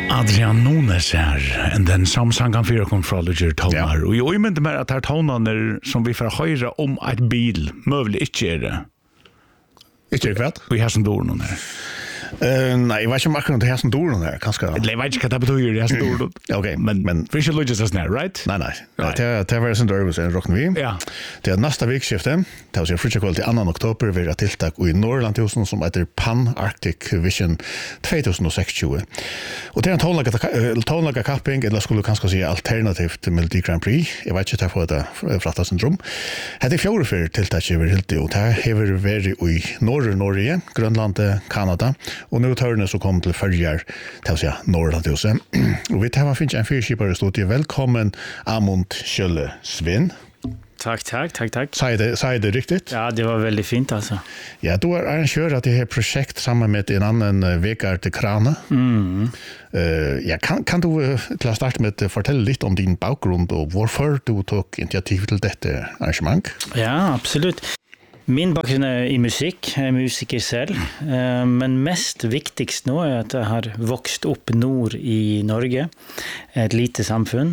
Adrian Nunes här, and then samsangan fyra kontroller tonar. Och jag menar med att här tonar som vi får höra om ett bil, möjligt inte är det. Inte kvart? Vi har som dörren här. Nej, jag vet inte om akkurat det här som dörren här, kanske. Jag vet inte vad det betyder, det här som dörren. Okej, men vi ska lyckas oss när, right? Nej. Det var en dörren som rockar vi. Ja. Det är nästa vikskifte. Det är fritja kväll till 2. oktober. Vi har tilltag i Norrlandhusen som heter Pan-Arctic Vision 2060. Och det är en tonlaga kapping, eller skulle kanske säga alternativt till Melodi Grand Prix. Jag vet inte hur det frattas syndrom. Det är 4 för tilltag över helt och det här har varit i Norge, Grönland, Kanada. Och nu tar det så kommer till förjar till att säga Norrlandhuset. Och vi tar finns en fyrskipare studio. Välkommen Amund Kjölle Svinn. Tack. Säg det riktigt? Ja, det var väldigt fint alltså. Ja, du är arrangör av det här projekt samman med en annan Vegard Krane. Ja, kan du till att starta med att fortälla lite om din bakgrund och varför du tog initiativ till detta arrangemang? Ja, absolut. Min bakgrund är i musik, jag är musiker själv. Men mest viktigast nu är att jag har vuxit upp norr i Norge, ett litet samfund.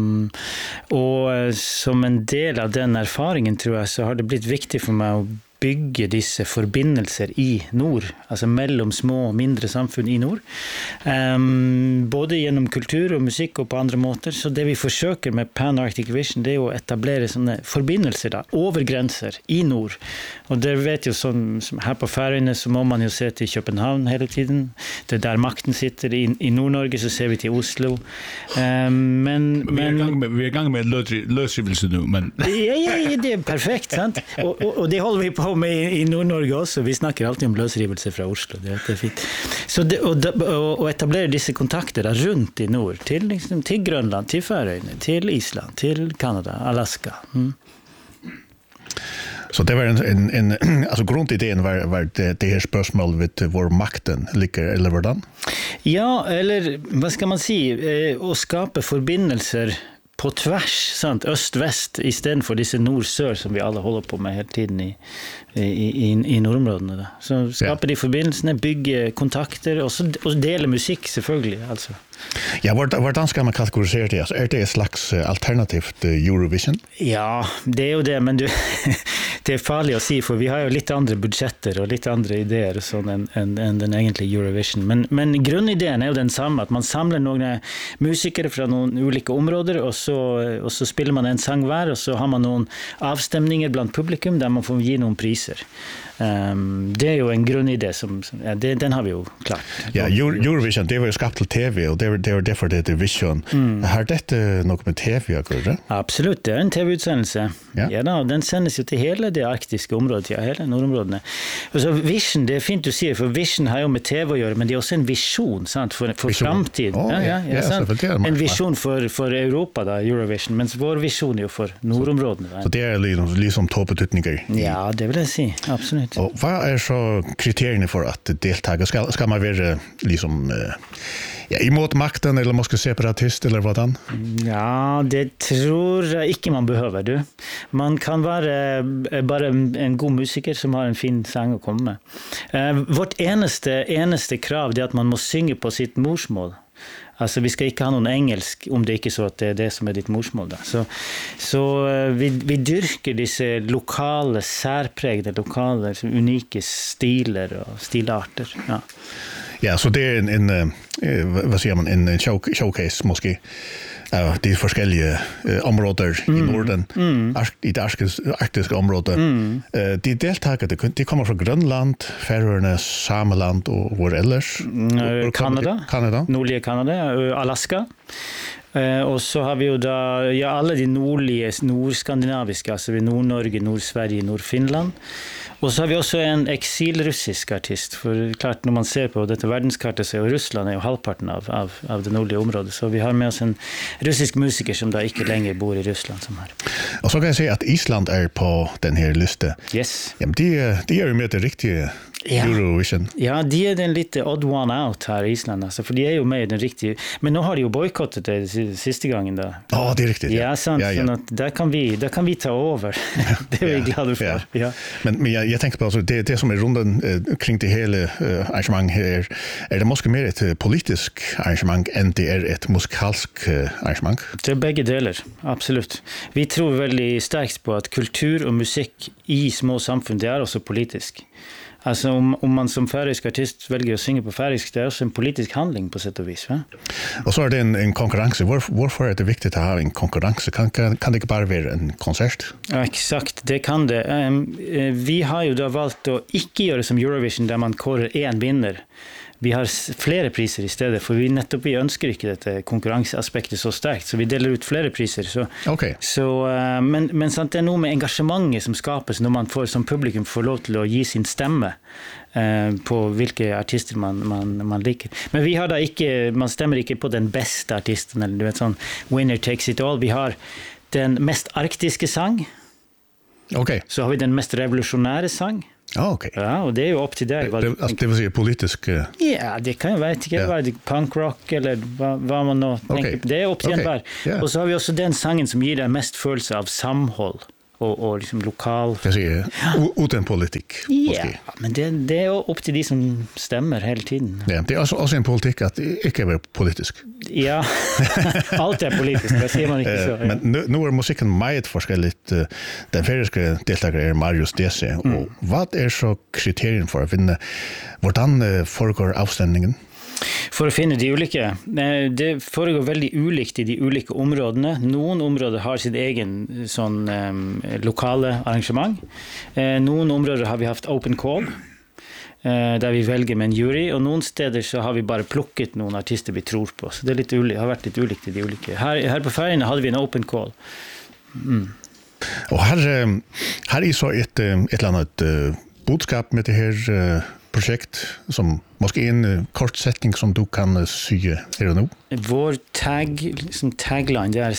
Och som en del av den erfaringen tror jag så har det blivit viktigt för mig att bygga dessa förbindelser i nord, alltså mellan små och mindre samfund i nord. Både genom kultur och musik och på andra måter. Så det vi försöker med Pan-Arctic Vision det är att etablera sådana förbindelser där, över gränser i nord. Och där vet jag som här på Färöarna så må man ju se till Köpenhamn hela tiden. Det är där makten sitter i Nordnorge så ser vi till Oslo. Men vi är igång med lösrivelse nu men ja, det är perfekt sant. Och det håller vi på med i Nordnorge också. Vi snackar alltid om lösrivelse från Oslo. Det är fint. Så och etablera dessa kontakter där runt i nord till Grönland, till Färöarna, till Island, till Kanada, Alaska. Så det var en alltså grundidén var det här spörsmål vid vår makten ligger eller hvordan? Ja, eller vad ska man säga? Att skapa förbindelser på tvärs, sant, öst-väst istället för dessa nord-sör som vi alla håller på med hela tiden i nordområdena där. Så skapar de förbindelserna, bygger kontakter och dela musik selvfølgelig alltså. Ja, hvordan skal man kategorisera det? Alltså, är det ett slags alternativt Eurovision? Ja, det är ju det, men det är farligt att säga för vi har ju lite andra budgeter och lite andra idéer och sånt än den egentliga Eurovision. Men grundidén är ju den samma, att man samlar några musiker från olika områden och så spelar man en sång var och så har man någon avstämningar bland publikum där man får ge någon priser. Det är ju en grundidé som den har vi ju klart. Ja, Eurovision det var ju skapat till TV och det var därför det är Vision. Har det något med TV att göra? Absolut, det är en TV-utsändelse. Ja då, den sänds ju till hela det arktiska området, hela nordområdena. Och så Vision, det är fint att se för Vision har ju med TV att göra, men det är också en vision sant för framtiden. Ja, sant. En vision för Europa då, Eurovision, men vår vision är ju för nordområdena. Så det är liksom toppbetydningar. Ja, det vill jag säga. Absolut. Och vad är så kriterierna för att delta? Ska man vara liksom emot makten eller måste separatist eller vad? Ja, det tror jag inte man behöver du. Man kan vara bara en god musiker som har en fin sång att komma med. Vårt enaste krav är att man måste synga på sitt morsmål. Alltså vi ska inte ha någon engelsk om det inte så att det är det som är ditt morsmål då. Så vi dyrker dessa lokala särprägda lokala unika stilar och stilarter. Ja. Ja, så det är en vad säger man en showcase måske. Det är forskjellige områder i Norden, i det arktiska området. De deltagare, de kommer från Grönland, Färöarna, Sameland och var ellers? Kanada, nordliga Kanada, Alaska. Och så har vi ju då alla de nordskandinaviska, alltså vi Nordnorge, Nordsverige, Nordfinland. Och så har vi också en exilrussisk artist för klart när man ser på detta världskartan så är Ryssland är ju halvparten av det nordliga området så vi har med oss en russisk musiker som där inte längre bor i Ryssland som här. Och så kan jag säga att Island är på den här listan. Yes. Ja, men det är ju med det riktiga Eurovision. Ja, de är den lite odd one out här i Island alltså för de är ju med den riktiga men nu har de ju bojkottat det sista gången då. Ja, det är riktigt. Ja, sant. Så att där kan vi ta över. Det är vi glada för. Ja. Men jag tänkte på alltså det som är runden kring det hela arrangemang här är det måste mer ett politiskt arrangemang än det är ett musikalskt arrangemang. Det är bägge delar, absolut. Vi tror väldigt starkt på att kultur och musik i små samfund det är också politisk. Alltså om man som färöisk artist väljer att sjunga på färöisk det är också en politisk handling på sätt och vis, va? Och så är det en konkurrens. Varför är det viktigt att ha en konkurrens? Kan det inte bara vara en konsert? Ja, exakt, det kan det. Vi har ju då valt att inte göra som Eurovision där man kårar en vinnare. Vi har flera priser istället för vi nettopp vi önskar inte detta konkurrensaspektet så starkt så vi delar ut flera priser så okay. Så men sant det är nog med engagemanget som skapas när man får som publikum får lov till att ge sin stämma på vilka artister man liker. Men vi har då inte man stämmer inte på den bästa artisten eller du vet sån winner takes it all. Vi har den mest arktiska sång. Okay. Så har vi den mest revolutionära sång. Okay. Ja, och det är ju upp till dig. Det vill säga politisk... Ja, det kan ju vara punkrock eller vad man nå tänker på. Det är upp till en var. Yeah. Och så har vi också den sången som ger dig mest följelse av samhåll och liksom lokal... Jag säger, utan politik. Ja, men det är upp till de som stämmer hela tiden. Ja, det är också en politik att inte vara politisk. Ja, allt är politiskt, det ser man inte så. Ja. Men nu är musiken meget forskjelligt. Den färöiska deltagare är Marius Dese. Och vad är så kriterien för att vinna? Hvordan foregår avstämningen? For å finne de olika. Det foregår väldigt olikt i de olika områdena. Noen områden har sitt egen sån lokala arrangemang. Noen områden har vi haft open call. Där vi väljer med en jury och någon städer så har vi bara plockat någon artister vi tror på. Så det är lite har varit lite olikt i de olika. Här på Färjorna hade vi en open call. Och här är så ett annat budskap med det här projekt som måske en kort setning som du kan sy är det nu? Vår tagline det är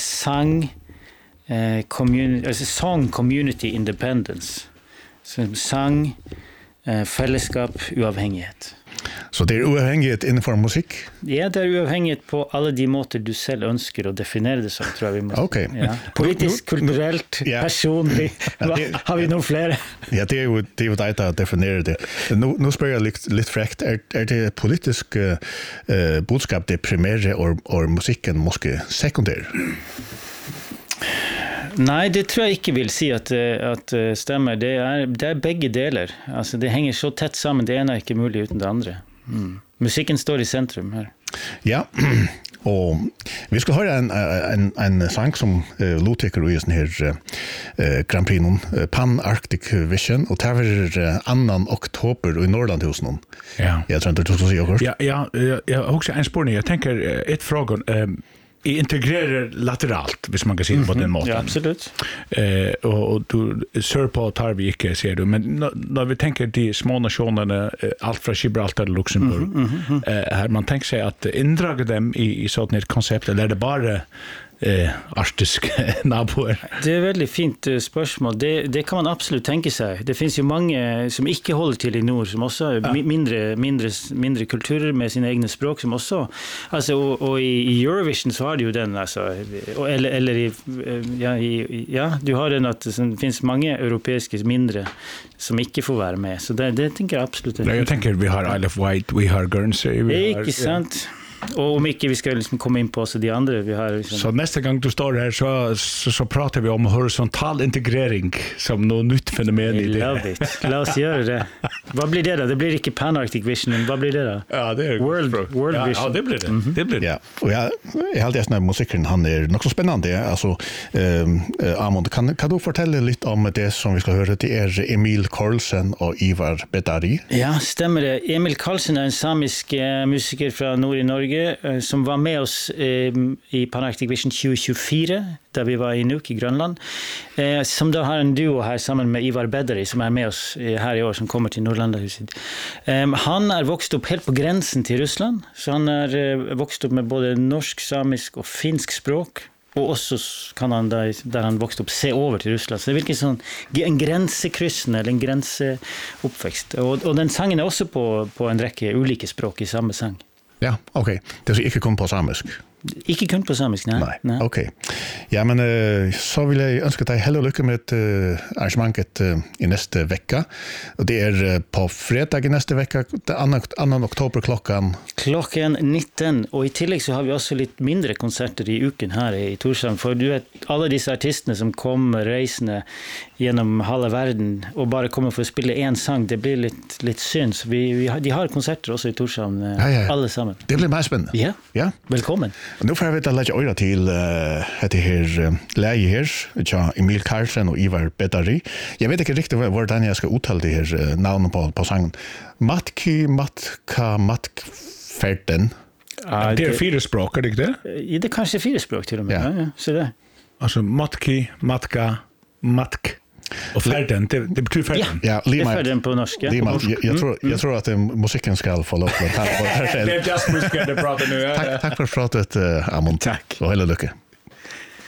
song community independence. Så sang fällskap uavhängighet. Så det är oavhängighet inför musik? Ja, det är oavhängighet på alla de måter du själv önskar och definiera det som tror jag vi måste. Okay. Ja. Politiskt, kulturellt, personligt. Har vi nog fler? Ja, det är ju det att definiera det. Nu spör jag lite fräckt. Är det politisk budskap det primära och musiken måste sekundär? Nej, det tror jag inte vill se att stämmer. Det är bägge delar. Alltså det hänger så tätt samman. Det ena är inte möjligt utan det andra. Musiken står i centrum här. Ja, och vi ska höra en sång som låter i den här Grand Prix Pan Arctic Vision och det är 2 oktober i Norrlandhusen. Ja. Jag tror inte du ska säga också. Ja, jag har också en spårning. Jag tänker ett fråga integrerar lateralt, hvis man kan säga på den måten. Ja, absolut. Och du sör på tar vi inte, ser du. Men när vi tänker de små nationerna, allt från Gibraltar och Luxemburg, här man tänker sig att indraga dem i sådant här koncept, eller är det bara arktisk naboer? Det är väldigt fint spörsmål. Det kan man absolut tänka sig. Det finns ju många som inte håller till i norr som också är mindre kulturer med sina egna språk som också alltså och i Eurovision så har du ju den alltså eller du har den att det finns många europeiska mindre som inte får vara med. Så det tänker jag absolut. Nej, jag tänker vi har Isle of Wight, vi har Guernsey, vi har sant. Och om inte vi ska liksom komma in på så de andra vi har liksom. Så nästa gång du står här så pratar vi om horisontal integrering som något nytt fenomen i det. Love it. Låt oss göra det. Vad blir det då? Det blir inte Pan Arctic Vision. Vad blir det då? Ja, det är World Vision. Ja, det blir det. Det blir det. Ja. Och jag hade just när musiken han är nog så spännande. Alltså Amund kan du fortælla lite om det som vi ska höra det är Emil Karlsen och Ivar Bedari. Ja, stämmer det. Emil Karlsen är en samisk musiker från Norge som var med oss i Pan Arctic Vision 2024 där vi var i Nuuk i Grönland som då har en duo här samman med Ivar Bedari som är med oss här i år som kommer till Norrlandahuset. Han är vuxit upp helt på gränsen till Ryssland så han är vuxit upp med både norsk, samisk och finsk språk. Och också kan han där han vuxit upp se över till Ryssland. Så det är vilken sån en gränsekryssning eller en gränsuppväxt. Och den sången är också på en räcka olika språk i samma sång. Ja, okej. Det är så inte kom på samisk. Ikke kun på samisk, nej. Nej. Okej. Ja, men så vill jag önska dig hell och lycka med arrangemanget i nästa vecka. Och det är på fredag i nästa vecka, 2 oktober klockan 19, och i tillägg så har vi också lite mindre konserter i uken här i Torshavn, för du vet alla dessa artisterna som kommer reisande genom halva världen och bara kommer för att spela en sång, det blir lite synd. Så de har konserter också i Torshavn, alla sammen. Det blir mer spännande. Ja. Ja. Velkommen. Och nu får jag veta lägga öra till det här läge här, tja Emil Karlsson och Ivar Bedari. Jag vet inte riktigt vad jag ska uttala det här namnet på sången. Matkferden. Det är 4 språk, är det inte det? Ja, det kanske är 4 språk till och med. Ja, så det. Alltså matka, matk. Och färden, det betyder färden. Ja, det är färden på norska. Jag tror att musiken ska få lov att ta på det här. Det är just musiken det pratar nu. Tack för pratet, Amund. Tack. Och hela lycka.